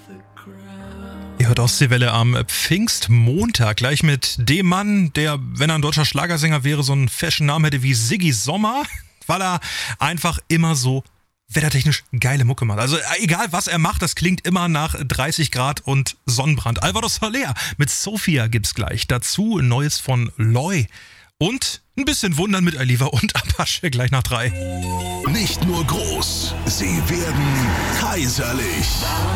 Ihr hört Ostseewelle am Pfingstmontag, gleich mit dem Mann, der, wenn er ein deutscher Schlagersänger wäre, so einen Fashion-Namen hätte wie Siggi Sommer, weil er einfach immer so wettertechnisch geile Mucke macht. Also egal, was er macht, das klingt immer nach 30 Grad und Sonnenbrand. Alvaro Soler mit Sophia gibt's gleich. Dazu Neues von Loy. Und ein bisschen Wundern mit Aliva und Apache gleich nach 3. Nicht nur groß, sie werden kaiserlich.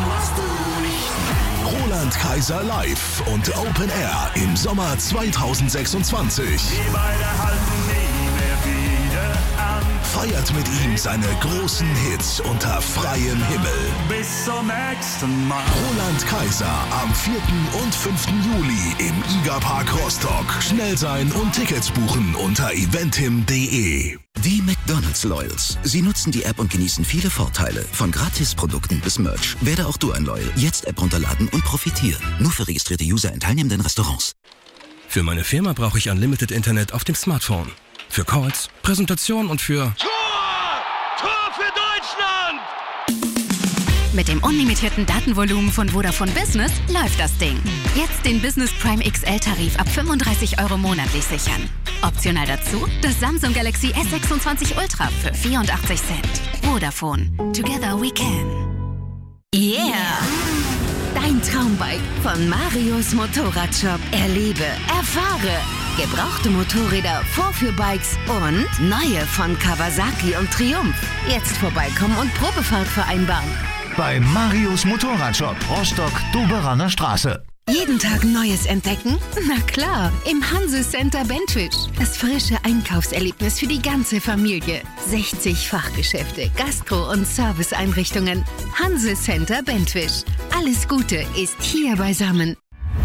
Roland Kaiser live und Open Air im Sommer 2026. Wir beide halten nie mehr wieder an. Feiert mit ihm seine großen Hits unter freiem Himmel. Bis zum nächsten Mal. Roland Kaiser am 4. und 5. Juli im IGA-Park Rostock. Schnell sein und Tickets buchen unter eventim.de. Die McDonald's Loyals. Sie nutzen die App und genießen viele Vorteile. Von Gratisprodukten bis Merch. Werde auch du ein Loyal. Jetzt App runterladen und profitieren. Nur für registrierte User in teilnehmenden Restaurants. Für meine Firma brauche ich Unlimited Internet auf dem Smartphone. Für Calls, Präsentation und für... Tor für Deutschland! Mit dem unlimitierten Datenvolumen von Vodafone Business läuft das Ding. Jetzt den Business Prime XL-Tarif ab 35 € monatlich sichern. Optional dazu das Samsung Galaxy S26 Ultra für 84 Cent. Vodafone. Together we can. Yeah! Dein Traumbike von Marius Motorradshop. Erlebe, erfahre. Gebrauchte Motorräder, Vorführbikes und neue von Kawasaki und Triumph. Jetzt vorbeikommen und Probefahrt vereinbaren. Bei Marius Motorradshop, Rostock-Doberaner Straße. Jeden Tag Neues entdecken? Na klar, im Hanse Center Bentwich. Das frische Einkaufserlebnis für die ganze Familie. 60 Fachgeschäfte, Gastro- und Serviceeinrichtungen. Hanse Center Bentwich. Alles Gute ist hier beisammen.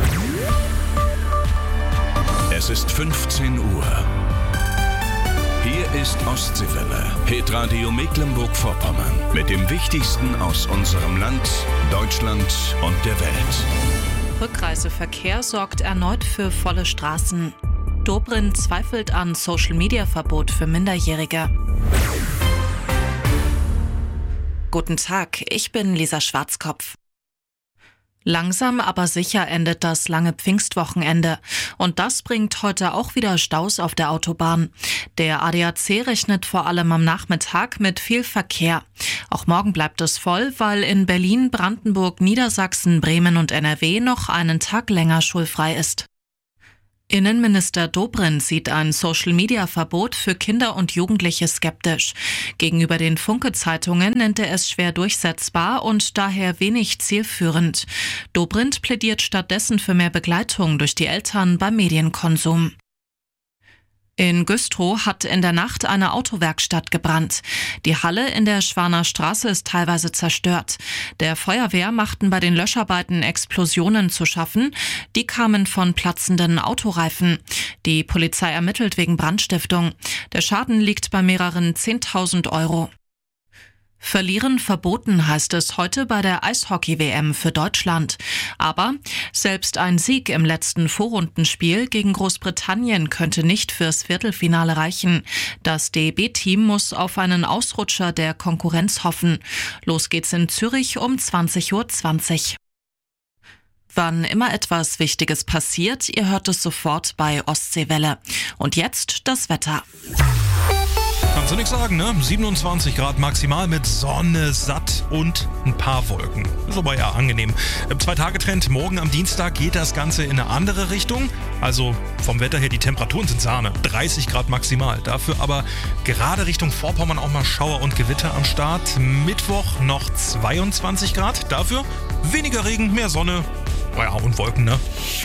Es ist 15 Uhr. Hier ist Ostseewelle, Hitradio Mecklenburg-Vorpommern. Mit dem Wichtigsten aus unserem Land, Deutschland und der Welt. Rückreiseverkehr sorgt erneut für volle Straßen. Dobrindt zweifelt an Social-Media-Verbot für Minderjährige. Guten Tag, ich bin Lisa Schwarzkopf. Langsam aber sicher endet das lange Pfingstwochenende. Und das bringt heute auch wieder Staus auf der Autobahn. Der ADAC rechnet vor allem am Nachmittag mit viel Verkehr. Auch morgen bleibt es voll, weil in Berlin, Brandenburg, Niedersachsen, Bremen und NRW noch einen Tag länger schulfrei ist. Innenminister Dobrindt sieht ein Social-Media-Verbot für Kinder und Jugendliche skeptisch. Gegenüber den Funke-Zeitungen nennt er es schwer durchsetzbar und daher wenig zielführend. Dobrindt plädiert stattdessen für mehr Begleitung durch die Eltern beim Medienkonsum. In Güstrow hat in der Nacht eine Autowerkstatt gebrannt. Die Halle in der Schwaner Straße ist teilweise zerstört. Der Feuerwehr machten bei den Löscharbeiten Explosionen zu schaffen. Die kamen von platzenden Autoreifen. Die Polizei ermittelt wegen Brandstiftung. Der Schaden liegt bei mehreren 10.000 €. Verlieren verboten, heißt es heute bei der Eishockey-WM für Deutschland. Aber selbst ein Sieg im letzten Vorrundenspiel gegen Großbritannien könnte nicht fürs Viertelfinale reichen. Das DEB-Team muss auf einen Ausrutscher der Konkurrenz hoffen. Los geht's in Zürich um 20:20 Uhr. Wann immer etwas Wichtiges passiert, ihr hört es sofort bei Ostseewelle. Und jetzt das Wetter. Kannst du nichts sagen, ne? 27 Grad maximal mit Sonne, satt und ein paar Wolken. Ist aber ja angenehm. Im 2-Tage-Trend, morgen am Dienstag geht das Ganze in eine andere Richtung. Also vom Wetter her, die Temperaturen sind Sahne. 30 Grad maximal. Dafür aber gerade Richtung Vorpommern auch mal Schauer und Gewitter am Start. Mittwoch noch 22 Grad. Dafür weniger Regen, mehr Sonne. Ja, und Wolken, ne?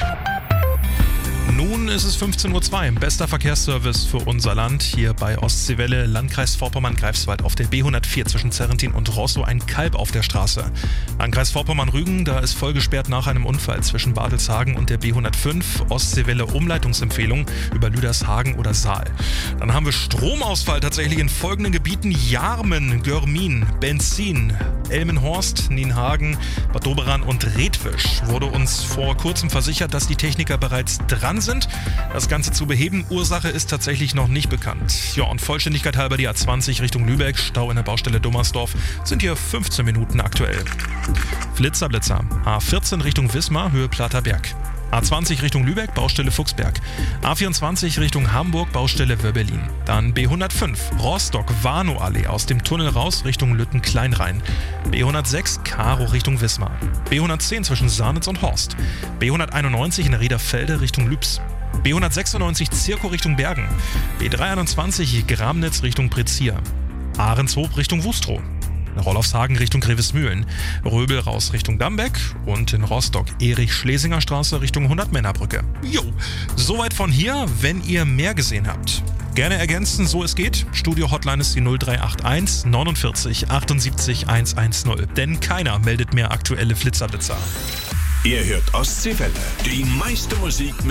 Nun ist es 15:02 Uhr. Bester Verkehrsservice für unser Land. Hier bei Ostseewelle, Landkreis Vorpommern-Greifswald auf der B104 zwischen Zerrentin und Rostow ein Kalb auf der Straße. Landkreis Vorpommern-Rügen, da ist voll gesperrt nach einem Unfall zwischen Bartelshagen und der B105. Ostseewelle Umleitungsempfehlung über Lüdershagen oder Saal. Dann haben wir Stromausfall tatsächlich in folgenden Gebieten: Jarmen, Görmin, Benzin, Elmenhorst, Nienhagen, Bad Doberan und Redwisch. Wurde uns vor kurzem versichert, dass die Techniker bereits dran sind. Das Ganze zu beheben, Ursache ist tatsächlich noch nicht bekannt. Ja, und Vollständigkeit halber die A20 Richtung Lübeck, Stau in der Baustelle Dummersdorf, sind hier 15 Minuten aktuell. Blitzer, A14 Richtung Wismar, Höhe Plater Berg. A20 Richtung Lübeck, Baustelle Fuchsberg. A24 Richtung Hamburg, Baustelle Wörbelin. Dann B105, Rostock-Warnow-Allee aus dem Tunnel raus Richtung Lütten-Kleinrhein. B106, Karo Richtung Wismar. B110 zwischen Sarnitz und Horst. B191 in Riederfelde Richtung Lübs. B196 Zirkow Richtung Bergen. B321 Gramnitz Richtung Prezier. Ahrenshoop Richtung Wustrow. Rollofshagen Richtung Grevesmühlen, Röbel raus Richtung Dambeck und in Rostock Erich-Schlesinger Straße Richtung 100-Männer-Brücke. Jo, soweit von hier, wenn ihr mehr gesehen habt. Gerne ergänzen, so es geht. Studio-Hotline ist die 0381 49 78 110, denn keiner meldet mehr aktuelle Flitzerblitzer. Ihr hört Ostseewelle, die meiste Musik mit